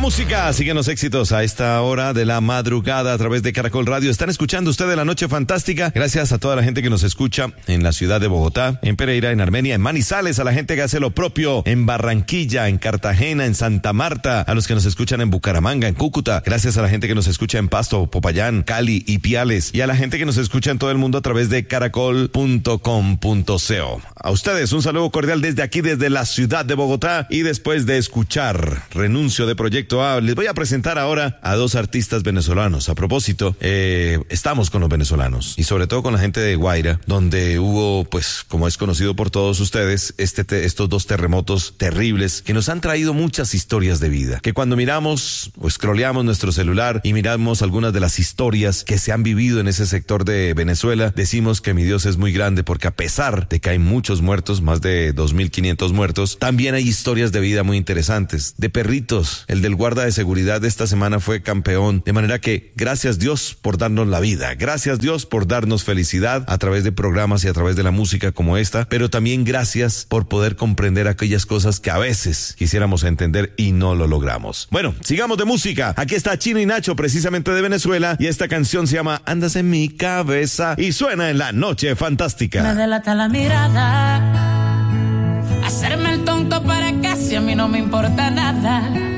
música, siguen los éxitos a esta hora de la madrugada a través de Caracol Radio. Están escuchando ustedes La Noche Fantástica. Gracias a toda la gente que nos escucha en la ciudad de Bogotá, en Pereira, en Armenia, en Manizales, a la gente que hace lo propio en Barranquilla, en Cartagena, en Santa Marta, a los que nos escuchan en Bucaramanga, en Cúcuta. Gracias a la gente que nos escucha en Pasto, Popayán, Cali y Piales, y a la gente que nos escucha en todo el mundo a través de caracol.com.co. A ustedes un saludo cordial desde aquí, desde la ciudad de Bogotá, y después de escuchar Renuncio de Proyecto A, les voy a presentar ahora a dos artistas venezolanos. A propósito, estamos con los venezolanos y sobre todo con la gente de Guaira, donde hubo, pues, como es conocido por todos ustedes, estos dos terremotos terribles que nos han traído muchas historias de vida, que cuando miramos o scrolleamos nuestro celular y miramos algunas de las historias que se han vivido en ese sector de Venezuela, decimos que mi Dios es muy grande, porque a pesar de que hay muchos muertos, más de 2.500 muertos, también hay historias de vida muy interesantes, de perritos. El del guarda de seguridad de esta semana fue campeón, de manera que gracias Dios por darnos la vida, gracias Dios por darnos felicidad a través de programas y a través de la música como esta, pero también gracias por poder comprender aquellas cosas que a veces quisiéramos entender y no lo logramos. Bueno, sigamos de música. Aquí está Chino y Nacho, precisamente de Venezuela, y esta canción se llama Andas en mi cabeza y suena en La Noche Fantástica. Me delata la mirada, hacerme el tonto para casi a mí no me importa nada.